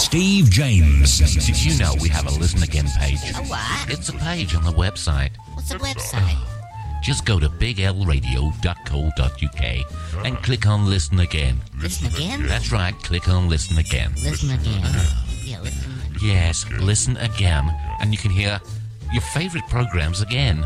Steve James. Did you know we have a Listen Again page? A what? It's a page on the website. What's the website? Just go to biglradio.co.uk and click on Listen Again. Listen again? That's right, click on Listen Again. Listen again. Yeah, listen. Yes, listen again, and you can hear your favourite programmes again.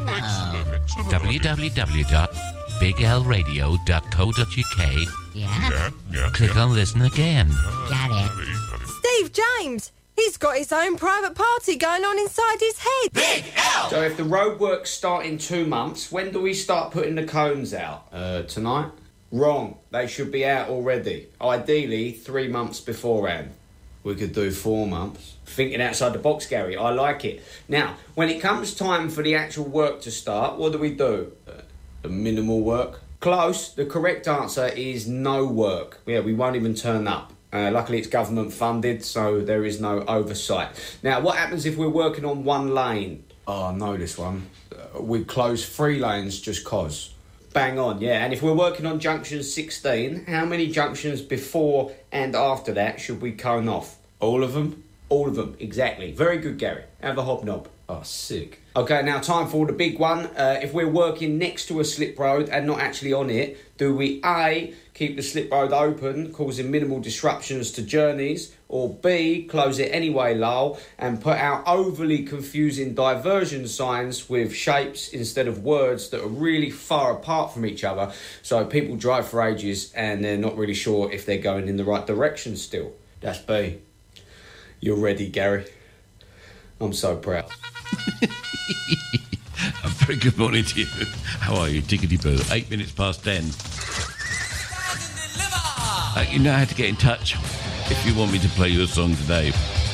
www.biglradio.co.uk. Yeah? Click on Listen Again. Got it. Steve James! He's got his own private party going on inside his head. Big L! So if the roadworks start in 2 months, when do we start putting the cones out? Tonight? Wrong. They should be out already. Ideally, 3 months beforehand. We could do 4 months. Thinking outside the box, Gary. I like it. Now, when it comes time for the actual work to start, what do? The minimal work? Close. The correct answer is no work. Yeah, we won't even turn up. Luckily, it's government funded, so there is no oversight. Now, what happens if we're working on one lane? Oh, I know this one. We close 3 lanes just cause. Bang on, yeah. And if we're working on junction 16, how many junctions before and after that should we cone off? All of them? All of them, exactly. Very good, Gary. Have a hobnob. Oh, sick. Okay, now time for the big one. If we're working next to a slip road and not actually on it, do we A, keep the slip road open, causing minimal disruptions to journeys, or B, close it anyway, lol, and put out overly confusing diversion signs with shapes instead of words that are really far apart from each other, so people drive for ages and they're not really sure if they're going in the right direction still? That's B. You're ready, Gary. I'm so proud. A very good morning to you. How are you? Tickety-boo. 8 minutes past 10. You know how to get in touch if you want me to play you a song today.